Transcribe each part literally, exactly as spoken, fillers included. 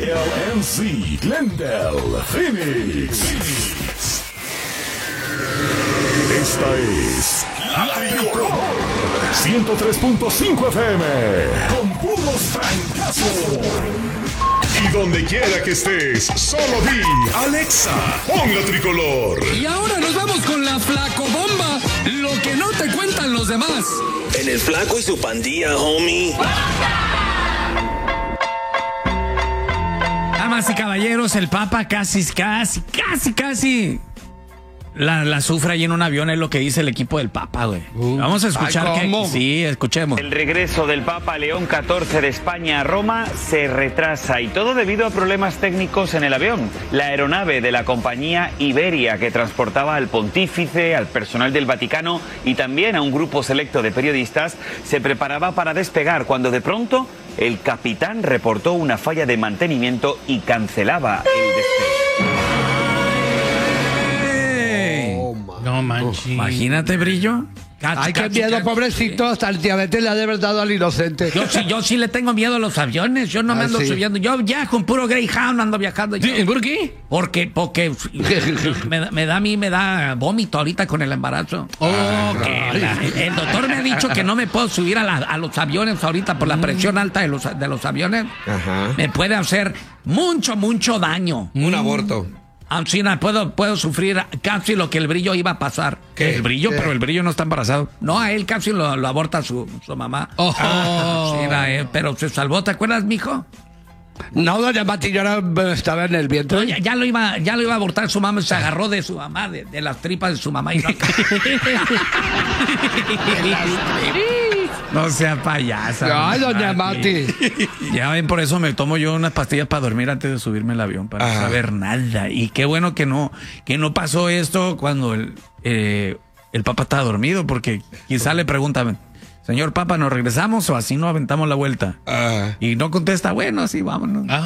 L C, Glendale, Phoenix. Esta es La Tricolor ciento tres punto cinco F M con puros francazos. Y donde quiera que estés, solo di Alexa, pon La Tricolor. Y ahora nos vamos con la Flacobomba, lo que no te cuentan los demás. En el Flaco y su pandilla, homie. Damas y caballeros, el Papa casi, casi, casi, casi la, la sufre ahí en un avión, es lo que dice el equipo del Papa, güey. Uh, Vamos a escuchar ay, que... Sí, escuchemos. El regreso del Papa León catorce de España a Roma se retrasa y todo debido a problemas técnicos en el avión. La aeronave de la compañía Iberia, que transportaba al pontífice, al personal del Vaticano y también a un grupo selecto de periodistas, se preparaba para despegar cuando de pronto el capitán reportó una falla de mantenimiento y cancelaba el despegue. No manches. Imagínate, Brillo. Cachi, Ay, qué cachi, miedo, cachi. pobrecito. Hasta el diabetes le ha de haber dado al inocente. Yo sí, yo sí le tengo miedo a los aviones. Yo no me Ah, ando sí. subiendo. Yo viajo en puro Greyhound, ando viajando. Yo. Sí, ¿por qué? Porque, porque me, da- me da a mí, me da vómito ahorita con el embarazo. Oh, que la- el doctor me ha dicho que no me puedo subir a, la- a los aviones ahorita por la presión alta de los, de los aviones. Ajá. Me puede hacer mucho, mucho daño. Un aborto. Ancina, puedo, puedo sufrir casi lo que el Brillo iba a pasar. ¿Qué? El Brillo, ¿Qué? pero el Brillo no está embarazado. No, a él casi lo, lo aborta su, su mamá. Oh. Ancina, eh, pero se salvó, ¿te acuerdas, mijo? No, doña Mati, yo era- estaba en el vientre. No, ya, ya lo iba, ya lo iba a abortar su mamá, se agarró de su mamá, de, de las tripas de su mamá y no. No sea payasa. Ay, doña Mati. Ya ven, por eso me tomo yo unas pastillas para dormir antes de subirme al avión, para no Ajá. saber nada. Y qué bueno que no, que no pasó esto cuando el, eh, el Papa estaba dormido, porque quizá le preguntan, señor Papa, ¿nos regresamos o así no aventamos la vuelta? Ah. Y no contesta, bueno, sí, vámonos. Ah.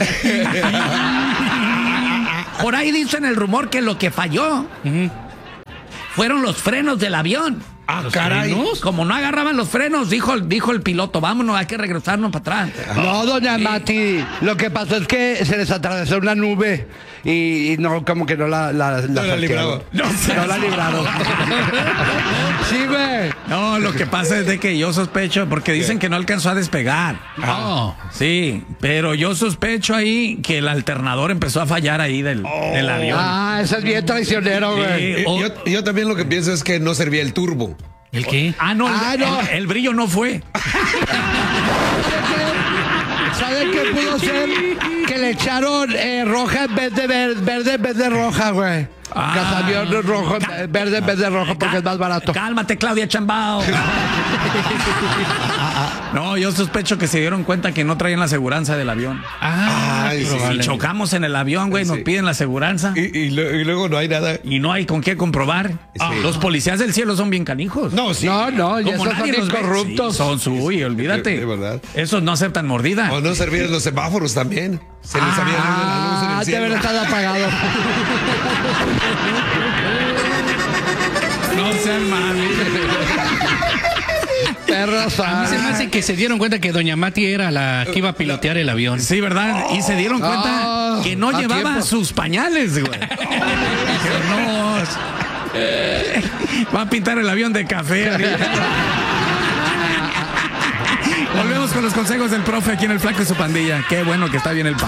Por ahí dicen el rumor que lo que falló fueron los frenos del avión. Ah, caray. Como no agarraban los frenos, dijo, dijo el piloto, vámonos, hay que regresarnos para atrás. No, doña Mati, lo que pasó es que se les atravesó una nube y, y no, como que no la, la, No la saquearon. libraba. No, No la libraron. Sí, güey. No, lo que pasa es de que yo sospecho, porque dicen que no alcanzó a despegar. Oh. Sí, pero yo sospecho ahí que el alternador empezó a fallar ahí del, del avión. Ah, ese es bien traicionero, güey. Sí, Eh, o- Yo, yo también lo que pienso es que no servía el turbo. ¿El qué? Ah, no, el, Ah, no. el- el brillo no fue. ¿Sabe qué pudo ser? Que le echaron eh, roja en vez de ver- verde en vez de roja, güey. Ah. Casabión rojo, eh, verde en vez de rojo porque es más barato. Cálmate, Claudia Chambao. No, yo sospecho que se dieron cuenta que no traían la aseguranza del avión. Ah, Ay, sí, Y chocamos en el avión, güey, nos Sí. piden la aseguranza. Y, y lo- y luego no hay nada. Y no hay con qué comprobar. Ah, los policías del cielo son bien canijos. No, sí. No, no, y Como esos son nadie bien los ve. corruptos. Sí, son su, uy, olvídate. De- de verdad. Esos no aceptan mordida. O no servían los semáforos también. Se les había ido la luz en Ah, el deben cielo. estar apagados. No sean malos. Perros. A mí se me hace que se dieron cuenta que doña Mati era la que iba a pilotear el avión. Sí, ¿verdad? Y se dieron cuenta Ah, que no a llevaba tiempo. sus pañales, güey. Dijeron, no. Va a pintar el avión de café. Volvemos con los consejos del profe aquí en el Flaco y su pandilla. Qué bueno que está bien el